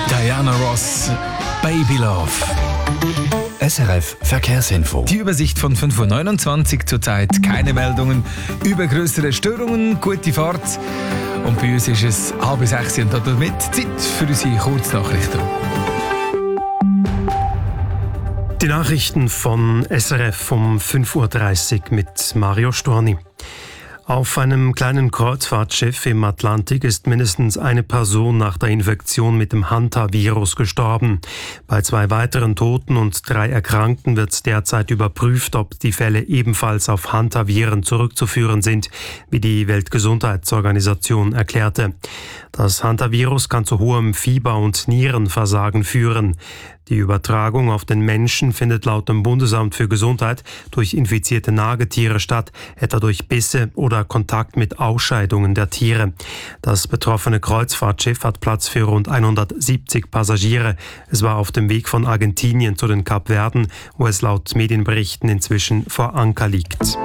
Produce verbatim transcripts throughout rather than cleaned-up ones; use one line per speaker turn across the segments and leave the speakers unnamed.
Diana Ross, Baby Love.
S R F Verkehrsinfo.
Die Übersicht von fünf Uhr neunundzwanzig zurzeit. Keine Meldungen über größere Störungen, gute Fahrt. Und bei uns ist es halb sechs und damit Zeit für unsere Kurznachrichten.
Die Nachrichten von S R F um fünf Uhr dreißig mit Mario Storni. Auf einem kleinen Kreuzfahrtschiff im Atlantik ist mindestens eine Person nach der Infektion mit dem Hantavirus gestorben. Bei zwei weiteren Toten und drei Erkrankten wird derzeit überprüft, ob die Fälle ebenfalls auf Hantaviren zurückzuführen sind, wie die Weltgesundheitsorganisation erklärte. Das Hantavirus kann zu hohem Fieber und Nierenversagen führen. Die Übertragung auf den Menschen findet laut dem Bundesamt für Gesundheit durch infizierte Nagetiere statt, etwa durch Bisse oder Kontakt mit Ausscheidungen der Tiere. Das betroffene Kreuzfahrtschiff hat Platz für rund hundertsiebzig Passagiere. Es war auf dem Weg von Argentinien zu den Kapverden, wo es laut Medienberichten inzwischen vor Anker liegt.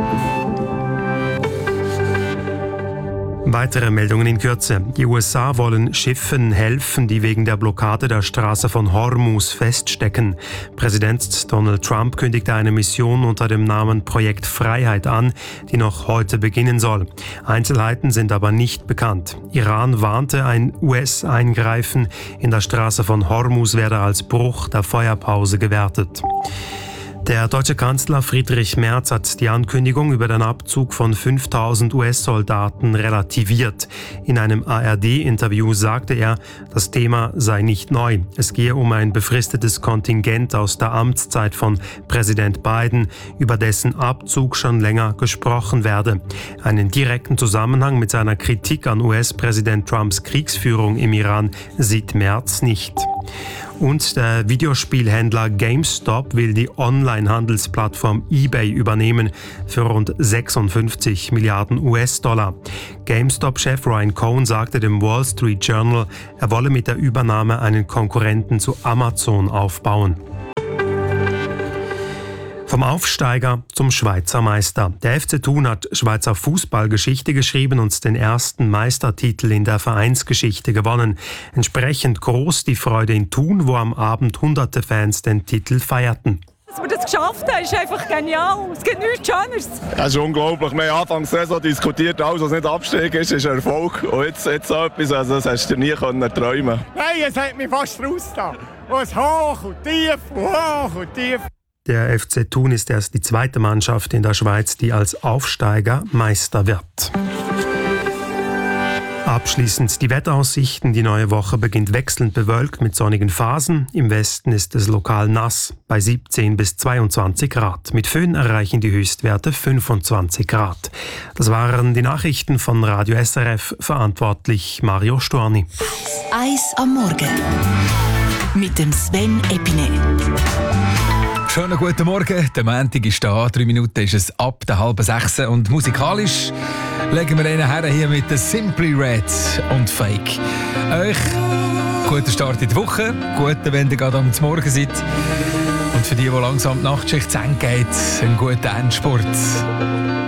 Weitere Meldungen in Kürze. Die U S A wollen Schiffen helfen, die wegen der Blockade der Straße von Hormuz feststecken. Präsident Donald Trump kündigte eine Mission unter dem Namen Projekt Freiheit an, die noch heute beginnen soll. Einzelheiten sind aber nicht bekannt. Iran warnte, ein U S-Eingreifen in der Straße von Hormuz werde als Bruch der Feuerpause gewertet. Der deutsche Kanzler Friedrich Merz hat die Ankündigung über den Abzug von fünftausend U S-Soldaten relativiert. In einem A R D-Interview sagte er, das Thema sei nicht neu. Es gehe um ein befristetes Kontingent aus der Amtszeit von Präsident Biden, über dessen Abzug schon länger gesprochen werde. Einen direkten Zusammenhang mit seiner Kritik an U S-Präsident Trumps Kriegsführung im Iran sieht Merz nicht. Und der Videospielhändler GameStop will die Online-Handelsplattform eBay übernehmen für rund sechsundfünfzig Milliarden U S-Dollar. GameStop-Chef Ryan Cohen sagte dem Wall Street Journal, er wolle mit der Übernahme einen Konkurrenten zu Amazon aufbauen. Vom Aufsteiger zum Schweizer Meister. Der F C Thun hat Schweizer Fußballgeschichte geschrieben und den ersten Meistertitel in der Vereinsgeschichte gewonnen. Entsprechend groß die Freude in Thun, wo am Abend hunderte Fans den Titel feierten.
Dass wir das geschafft haben, ist einfach genial. Es gibt nichts Schöneres.
Das ist unglaublich. Wir haben Anfang der Saison diskutiert, alles, was nicht Abstieg ist, ist ein Erfolg. Und jetzt, jetzt so etwas, also das hast du dir nie träumen können.
Nein, es hat mich fast rausgetan. Und es hoch und tief und hoch und tief.
Der F C Thun ist erst die zweite Mannschaft in der Schweiz, die als Aufsteiger Meister wird. Abschließend die Wetteraussichten. Die neue Woche beginnt wechselnd bewölkt mit sonnigen Phasen. Im Westen ist es lokal nass bei siebzehn bis zweiundzwanzig Grad. Mit Föhn erreichen die Höchstwerte fünfundzwanzig Grad. Das waren die Nachrichten von Radio S R F, verantwortlich Mario Storni.
Eis am Morgen mit dem Sven Epine.
Schönen guten Morgen, der Montag ist da, drei Minuten ist es ab der halben sechs und musikalisch legen wir einen her hier mit der Simply Red und Fake. Euch guten Start in die Woche, guten, wenn ihr gerade am Morgen seid und für die, die langsam die Nachtschicht zu Ende geht, einen guten Endspurt.